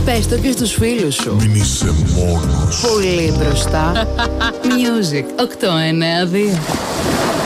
Πες το και στους φίλους σου. Μην είσαι μόνος. Πολύ μπροστά. Music 892.